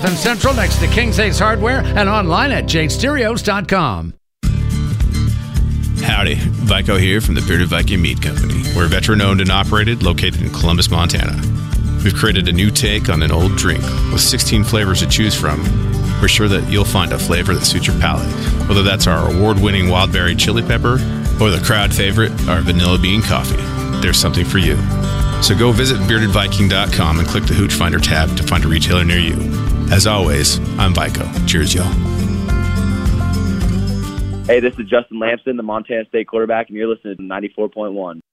7 Central next to King's Ace Hardware and online at jstereos.com. Howdy, Vico here from the Bearded Viking Meat Company. We're veteran-owned and operated, located in Columbus, Montana. We've created a new take on an old drink with 16 flavors to choose from. We're sure that you'll find a flavor that suits your palate, whether that's our award-winning Wildberry Chili Pepper or the crowd favorite, our Vanilla Bean Coffee. There's something for you. So go visit beardedviking.com and click the Hooch Finder tab to find a retailer near you. As always, I'm Vico. Cheers, y'all. Hey, this is Justin Lamson, the Montana State quarterback, and you're listening to 94.1.